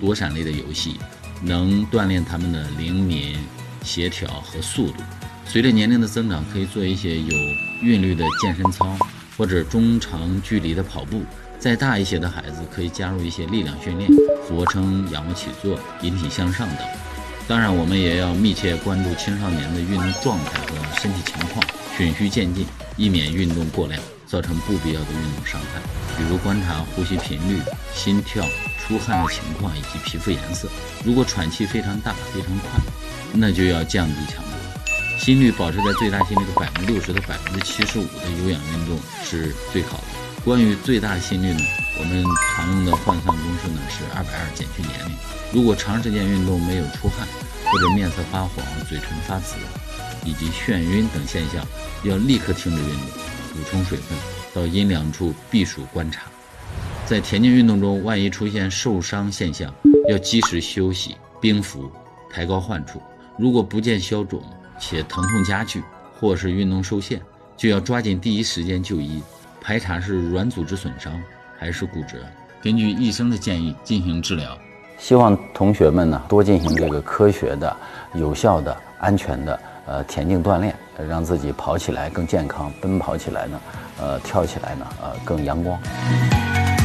躲闪类的游戏，能锻炼他们的灵敏、协调和速度。随着年龄的增长，可以做一些有韵律的健身操，或者中长距离的跑步。再大一些的孩子可以加入一些力量训练，俯卧撑、仰卧起坐、引体向上等。当然，我们也要密切关注青少年的运动状态和身体情况，循序渐进，以免运动过量造成不必要的运动伤害。比如观察呼吸频率、心跳、出汗的情况以及皮肤颜色。如果喘气非常大、非常快，那就要降低强度。心率保持在最大心率的60%到75%的有氧运动是最好的。关于最大心率呢，我们常用的换算公式呢是220减去年龄。如果长时间运动没有出汗，或者面色发黄、嘴唇发紫以及眩晕等现象，要立刻停止运动，补充水分，到阴凉处避暑观察。在田径运动中，万一出现受伤现象，要及时休息、冰敷、抬高患处。如果不见消肿且疼痛加剧，或是运动受限，就要抓紧第一时间就医，排查是软组织损伤还是骨折，根据医生的建议进行治疗。 希望同学们呢多进行这个科学的、有效的、安全的田径锻炼，让自己跑起来更健康，奔跑起来呢，跳起来呢更阳光。